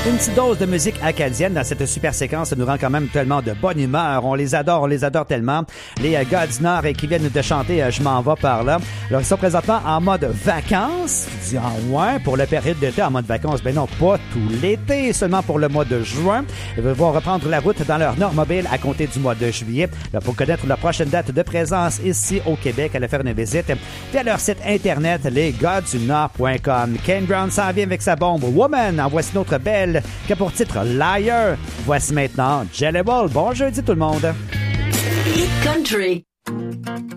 Une petite dose de musique acadienne dans cette super séquence, ça nous rend quand même tellement de bonne humeur. On les adore tellement. Les gars du Nord qui viennent de chanter Je m'en vais par là. Alors, ils sont présentement en mode vacances. Tu dis, ouais, pour la période d'été en mode vacances. Ben non, pas tout l'été, seulement pour le mois de juin. Ils vont reprendre la route dans leur Normobile à compter du mois de juillet. Là, pour connaître la prochaine date de présence ici au Québec, allez faire une visite via leur site internet, lesgadsdunord.com. Kane Brown s'en vient avec sa bombe Woman. En voici notre belle qui a pour titre Liar. Voici maintenant Jelly Roll. Bon jeudi tout le monde. Hit Country.